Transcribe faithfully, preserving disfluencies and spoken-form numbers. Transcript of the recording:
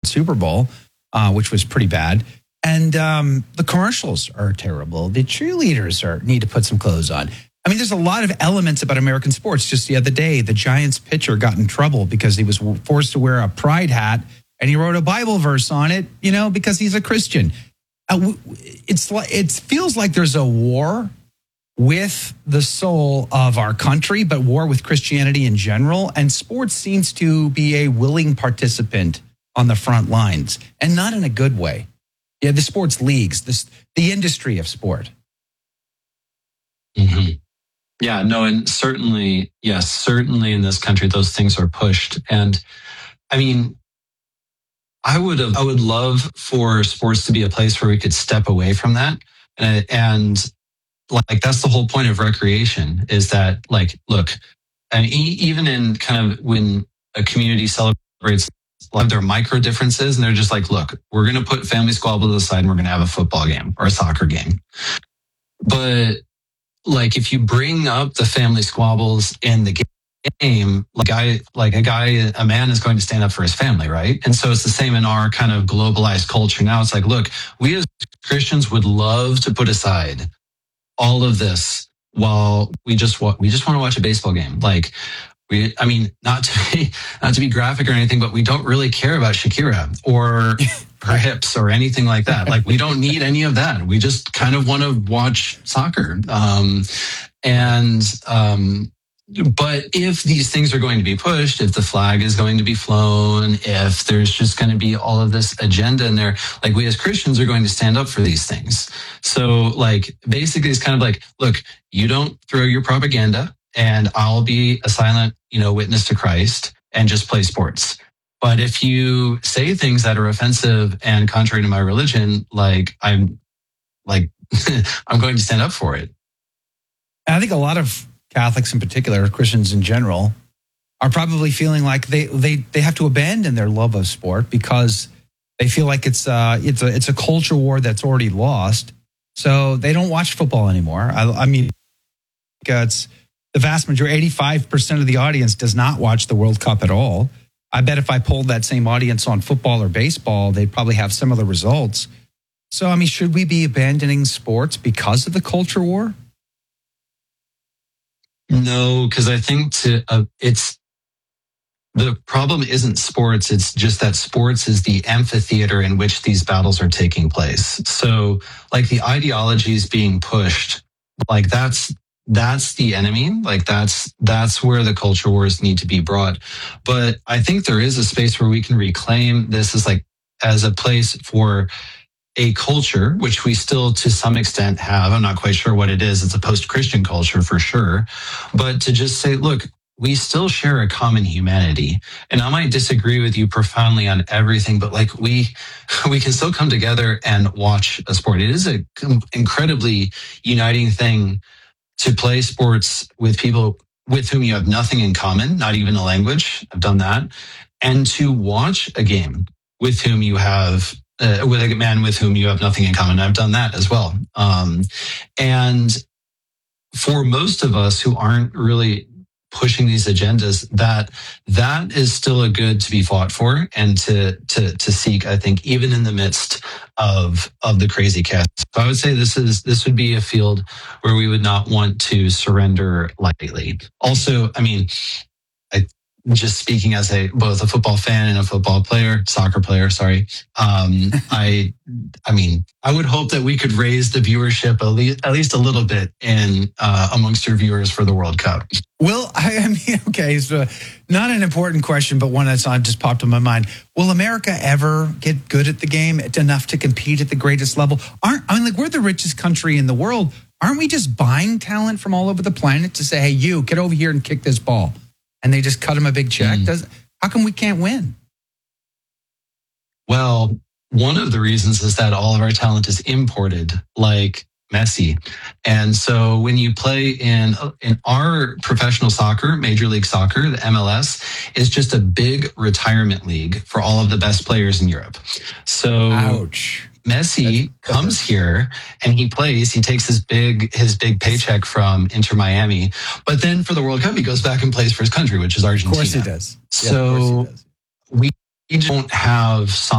Super Bowl, uh, which was pretty bad. And um, the commercials are terrible. The cheerleaders are need to put some clothes on. I mean, there's a lot of elements about American sports. Just the other day, the Giants pitcher got in trouble because he was forced to wear a pride hat, and he wrote a Bible verse on it, you know, because he's a Christian. Uh, it's like, it feels like there's a war with the soul of our country, but war with Christianity in general. And sports seems to be a willing participant on the front lines, and not in a good way. Yeah, the sports leagues, this, the industry of sport. Mm-hmm. Yeah, no, and certainly, yes, certainly in this country, those things are pushed. And I mean, I would have, I would love for sports to be a place where we could step away from that. And, and like, that's the whole point of recreation, is that, like, look, and e- even in kind of when a community celebrates a lot of their micro differences, and they're just like, look, we're going to put family squabble to the side and we're going to have a football game or a soccer game. But like, if you bring up the family squabbles in the game, like I, like a guy, a man is going to stand up for his family, right? And so it's the same in our kind of globalized culture now. It's like, look, we as Christians would love to put aside all of this while we just wa- we just want to watch a baseball game. Like, we, I mean, not to be not to be graphic or anything, but we don't really care about Shakira or her hips or anything like that. Like, we don't need any of that. We just kind of want to watch soccer. Um, and, um, but if these things are going to be pushed, if the flag is going to be flown, if there's just going to be all of this agenda in there, like, we as Christians are going to stand up for these things. So, like, basically it's kind of like, look, you don't throw your propaganda and I'll be a silent, you know, witness to Christ and just play sports. But if you say things that are offensive and contrary to my religion, like, I'm like, I'm going to stand up for it. And I think a lot of Catholics in particular, Christians in general, are probably feeling like they, they, they have to abandon their love of sport because they feel like it's uh it's a it's a culture war that's already lost. So they don't watch football anymore. I, I mean, it's the vast majority, eighty-five percent of the audience does not watch the World Cup at all. I bet if I polled that same audience on football or baseball, they'd probably have similar results. So, I mean, should we be abandoning sports because of the culture war? No, because I think to uh, it's the problem isn't sports. It's just that sports is the amphitheater in which these battles are taking place. So, like, the ideologies being pushed, like, that's that's the enemy. Like, that's that's where the culture wars need to be brought. But I think there is a space where we can reclaim this as like as a place for a culture, which we still to some extent have. I'm not quite sure what it is. It's a post-Christian culture for sure. But to just say, look, we still share a common humanity. And I might disagree with you profoundly on everything, but like we we can still come together and watch a sport. It is an incredibly uniting thing to play sports with people with whom you have nothing in common, not even a language. I've done that. And to watch a game with whom you have Uh, with a man with whom you have nothing in common. I've done that as well. Um, and for most of us who aren't really pushing these agendas, that that is still a good to be fought for and to to to seek, I think, even in the midst of of the crazy chaos. So I would say this is this would be a field where we would not want to surrender lightly. Also, I mean, I just speaking as a both a football fan and a football player, soccer player, sorry. Um, I, I mean, I would hope that we could raise the viewership at least, at least a little bit in uh, amongst your viewers for the World Cup. Well, I, I mean, okay, so not an important question, but one that's on just popped in my mind. Will America ever get good at the game enough to compete at the greatest level? Aren't I mean, like, we're the richest country in the world. Aren't we just buying talent from all over the planet to say, hey, you get over here and kick this ball? And they just cut him a big check. Mm. Does, how come we can't win? Well, one of the reasons is that all of our talent is imported, like Messi. And so when you play in in our professional soccer, Major League Soccer, the M L S, is just a big retirement league for all of the best players in Europe. So ouch. Messi That's, comes here and he plays. He takes his big his big paycheck from Inter Miami, but then for the World Cup he goes back and plays for his country, which is Argentina. Of course he does. So yeah, of course he does. we don't have